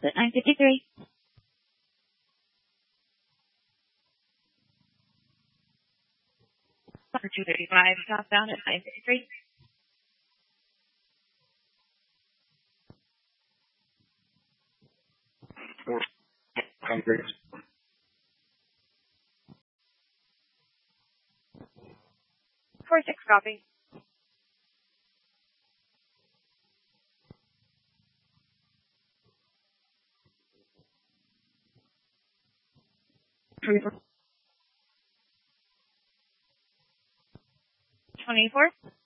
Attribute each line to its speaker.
Speaker 1: at 9:53. For 235, southbound at 9:53.
Speaker 2: 400.
Speaker 1: 46, copy.
Speaker 2: Trooper.
Speaker 1: 24.